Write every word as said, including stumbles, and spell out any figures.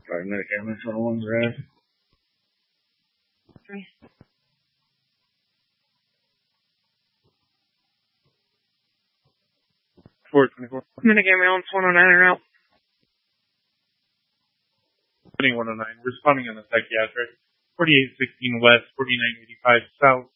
Five minute ambulance on one's red. Three. four twenty-four. Minute ambulance one oh nine are out. one oh nine, responding on the psychiatric. forty-eight sixteen west, forty-nine eighty-five south.